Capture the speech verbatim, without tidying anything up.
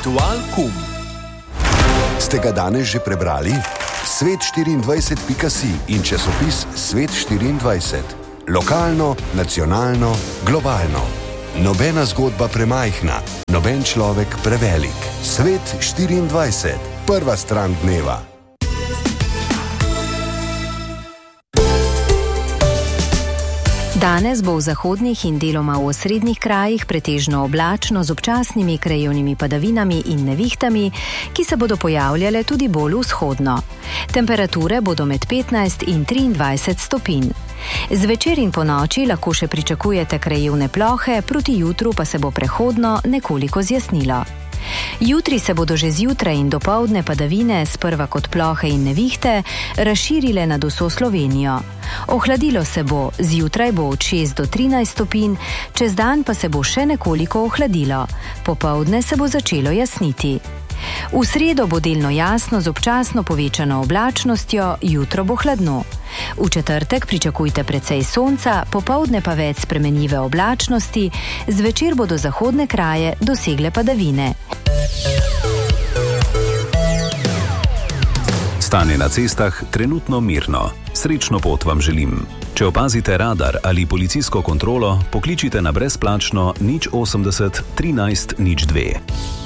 Ritual kum. Ste ga danes že prebrali? svet štiriindvajset pika si in časopis Svet štiriindvajset. Lokalno, nacionalno, globalno. Nobena zgodba premajhna, noben človek prevelik. Svet štiriindvajset. Prva stran dneva. Danes bo v zahodnih in deloma v osrednjih krajih pretežno oblačno z občasnimi krajevnimi padavinami in nevihtami, ki se bodo pojavljale tudi bolj vzhodno. Temperature bodo med petnajst in triindvajset stopinj. Zvečer in ponoči lahko še pričakujete krajevne plohe, proti jutru pa se bo prehodno nekoliko zjasnilo. Jutri se bodo že zjutraj in dopoldne padavine, sprva kot plohe in nevihte, razširile nad vso Slovenijo. Ohladilo se bo, zjutraj bo od šest do trinajst stopinj, čez dan pa se bo še nekoliko ohladilo. Popoldne se bo začelo jasniti. V sredo bo delno jasno z občasno povečano oblačnostjo, jutro bo hladno. V četrtek pričakujte precej sonca, popoldne pa več spremenljive oblačnosti, zvečer bodo zahodne kraje dosegle padavine. Stanje na cestah trenutno mirno. Srečno pot vam želim. Če opazite radar ali policijsko kontrolo, pokličite na brezplačno nič osemdeset trinajst nič dve.